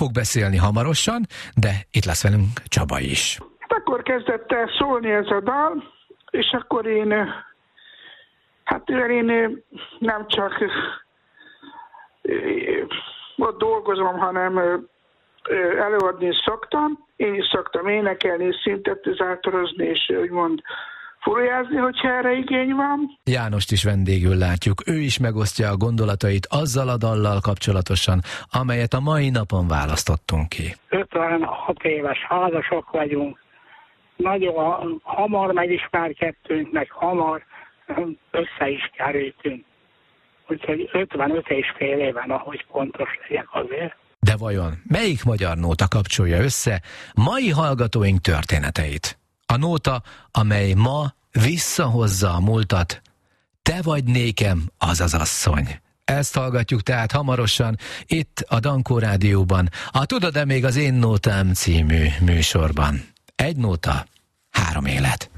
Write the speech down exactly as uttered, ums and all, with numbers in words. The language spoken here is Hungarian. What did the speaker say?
fog beszélni hamarosan, de itt lesz velünk Csaba is. Akkor kezdett el szólni ez a dal, és akkor én, hát én nem csak ott dolgozom, hanem előadni is szoktam. Én is szoktam énekelni, szintetizátorozni, és úgymond furujázni, hogyha erre igény van. Jánost is vendégül látjuk. Ő is megosztja a gondolatait azzal a dallal kapcsolatosan, amelyet a mai napon választottunk ki. ötvenhat éves házasok vagyunk. Nagyon hamar megismerkedtünk, meg hamar össze is kerültünk. Úgyhogy ötvenöt és fél éven, ahogy pontos legyek azért. De vajon melyik magyar nóta kapcsolja össze mai hallgatóink történeteit? A nóta, amely ma visszahozza a múltat. Te vagy nékem az az asszony. Ezt hallgatjuk tehát hamarosan itt a Dankó Rádióban, a Tudod-e még az én nótám című műsorban. Egy nóta, három élet.